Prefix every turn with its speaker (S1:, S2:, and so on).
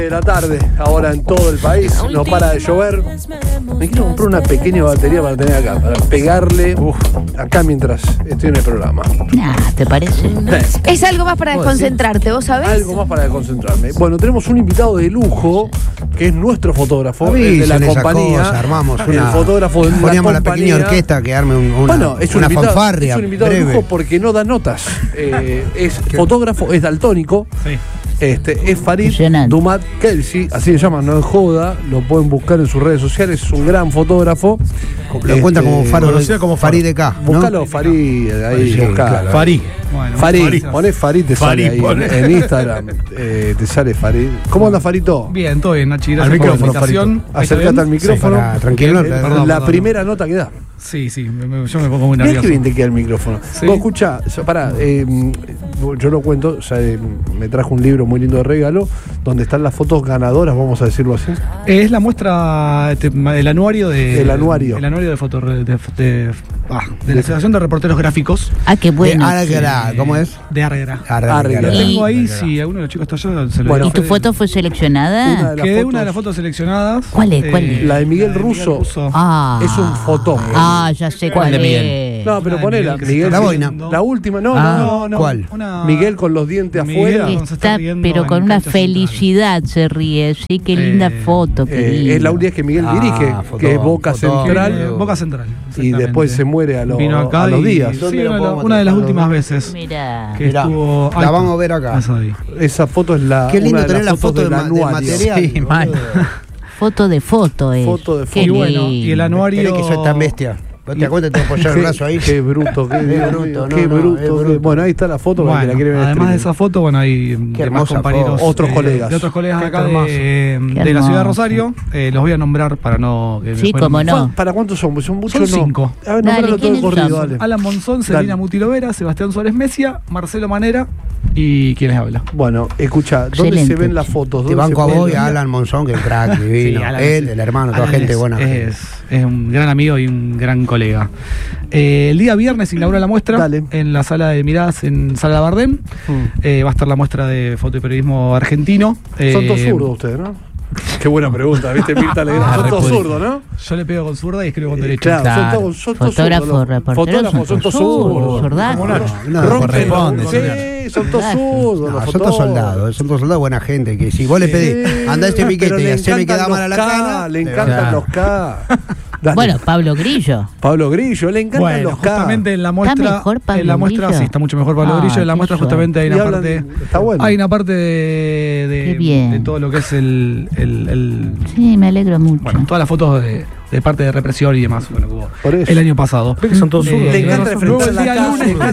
S1: De la tarde, ahora en todo el país, no para de llover. Me quiero comprar una pequeña batería para tener acá, para pegarle acá mientras estoy en el programa.
S2: Nah, ¿te parece?
S3: Es algo más para desconcentrarte, ¿vos sabés?
S1: Algo más para concentrarme. Bueno, tenemos un invitado de lujo, que es nuestro fotógrafo, el de la compañía.
S4: Cosa, armamos
S1: el fotógrafo de la
S4: poníamos
S1: compañía.
S4: la pequeña orquesta que arme una fanfarria.
S1: Es un invitado
S4: breve.
S1: de lujo porque no da notas. Es fotógrafo, es daltónico.
S5: Sí.
S1: Es Farid Dumat Kelsey, así se llama, no es joda, lo pueden buscar en sus redes sociales, es un gran fotógrafo.
S4: Lo cuenta como
S5: conocida como
S4: Farid de K.
S1: Buscalo, Farid, ahí,
S4: Sí,
S1: buscalo.
S4: claro.
S5: Farid. Bueno,
S1: Farid, ponés Farid, te sale ahí en Instagram, te sale Farid. ¿Cómo anda Farito?
S5: Bien, todo bien, Nachi,
S1: Al
S5: gracias por la
S1: micrófono,
S5: invitación.
S1: Farito. Acércate al micrófono.
S4: Sí, tranquilo.
S1: La primera nota que da.
S5: Sí, yo me pongo muy
S1: Mirá
S5: nervioso.
S1: que bien te queda el micrófono.
S5: Sí.
S1: Vos escuchá, pará, yo lo cuento, o sea, me trajo un libro muy lindo de regalo, donde están las fotos ganadoras, vamos a decirlo así.
S5: Es la muestra del anuario de.
S1: El anuario.
S5: El anuario de la Asociación de Reporteros Gráficos
S2: Ah, qué bueno.
S4: ¿Cómo es?
S5: de Árgara.
S1: Árgara.
S5: La tengo ahí,
S2: Y-
S5: si alguno de los chicos está allá, se lo
S1: Bueno.
S2: ¿Y tu foto fue seleccionada?
S5: Quedé una de las fotos seleccionadas.
S2: ¿Cuál es? ¿Cuál es?
S1: La de Miguel Russo.
S2: Ah,
S1: Es un fotógrafo.
S2: Ah, ya sé cuál
S5: de
S2: es.
S5: Miguel?
S1: No, pero
S5: Una de
S1: ponela,
S5: Miguel que se
S1: Miguel.
S4: está
S1: sí,
S4: boina.
S1: La última, no.
S4: ¿Cuál?
S1: Miguel con los dientes
S5: Miguel
S1: afuera.
S5: se está
S2: Está,
S5: riendo
S2: pero
S5: en
S2: con una
S5: cancha
S2: felicidad se ríe. Sí, qué linda foto, qué linda.
S1: Es la única que Miguel dirige, que es Boca Central.
S5: Boca Central.
S1: Y
S5: exactamente.
S1: después se muere a,
S5: Vino acá
S1: a los
S5: y-
S1: días.
S5: Sí, una de las últimas veces
S2: Mirá.
S5: que
S4: Mirá,
S5: estuvo.
S4: la vamos a ver acá.
S5: Eso ahí.
S1: Esa foto es
S4: Qué lindo
S1: una de
S4: tener
S1: las
S4: la foto
S1: del
S4: del
S1: anuario.
S4: material.
S5: Sí, mal.
S2: Foto de foto es.
S1: Foto de
S2: Qué
S1: foto.
S5: Y bueno, y el
S2: lindo.
S5: anuario.
S4: ¿Querés que soy tan bestia? ¿Te das cuenta? Te voy a apoyar el brazo ahí.
S1: Qué bruto, qué
S4: bruto,
S1: qué
S4: no,
S1: bruto.
S4: es bruto.
S1: Bueno, ahí está la foto para que la
S5: Bueno,
S1: quieren ver. en
S5: además de
S1: streaming.
S5: esa foto, bueno, hay
S4: Qué
S5: demás
S4: hermosa
S5: compañeros.
S4: foto.
S1: Otros colegas.
S5: De otros colegas
S1: Qué
S5: acá
S1: hermoso.
S5: de la ciudad de Rosario. Los voy a nombrar para no. Que
S2: Sí,
S5: después
S2: cómo no.
S1: ¿Para cuántos son? Son muchos,
S5: Son
S1: no.
S5: 5.
S1: A ver,
S2: Dale,
S1: nombralo todo de
S2: ¿quiénes
S1: corrido,
S2: son?
S1: dale.
S5: Alan Monzón, Celina
S1: Dale.
S5: Mutilovera, Sebastián Suárez Mesia, Marcelo Manera y quienes habla.
S1: Bueno, escucha, ¿dónde
S2: Excelente.
S1: se ven las fotos?
S4: Te
S1: ¿Dónde
S4: banco a
S1: se
S4: vos
S1: puede
S4: y a
S1: ver?
S4: Alan Monzón, que es crack divino.
S5: Sí, Alan
S4: Él,
S5: es-
S4: el hermano, toda
S5: Alan
S4: gente buena.
S5: es un gran amigo y un gran colega. El día viernes inaugura la muestra
S1: Dale.
S5: en la sala de miradas en Sala Bardem. Va a estar la muestra de foto y periodismo argentino.
S1: Son todos zurdos ustedes, ¿no? Qué buena pregunta, ¿viste? Mirta Legrand. Son todos zurdos, ¿no?
S5: Yo le pego con zurda y escribo con derecho.
S1: Claro,
S2: Claro.
S1: son todos
S2: Fotógrafos,
S1: zurdos.
S2: reporteros,
S1: Fotógrafos, son todos zurdos.
S2: zurdazos.
S1: ¿Cómo no?
S4: No,
S1: Rompen,
S4: corresponde,
S1: sí, son todos zurdos. los
S4: Son todos
S1: fotógrafos.
S4: soldados, buena gente. Que si vos le pedís, andá este
S1: Pero
S4: piquete y
S1: le
S4: haceme que da
S1: encantan
S4: mal a la
S1: los K,
S4: cana.
S1: le encantan los K. Dale.
S2: Bueno, Pablo Grillo.
S1: Pablo Grillo, le encantan
S5: Bueno,
S1: los K.
S5: justamente en la muestra.
S2: ¿Está mejor Pablo
S5: en la muestra,
S2: Grillo?
S5: sí, está mucho mejor Pablo
S2: Ah,
S5: Grillo. En la
S2: qué
S5: muestra,
S2: suerte.
S5: justamente hay
S1: Y
S5: una
S1: hablan-
S5: parte.
S1: está bueno.
S5: Hay una parte
S2: Qué bien.
S5: de todo lo que es el
S2: Sí, me alegro mucho.
S5: bueno, todas las fotos de parte de represión y demás, bueno, que hubo
S1: Por eso.
S5: el año pasado.
S4: Son todos zurdos.
S1: Le encanta
S5: luego
S1: enfrentar
S5: el
S1: la
S5: día
S1: calle.
S5: lunes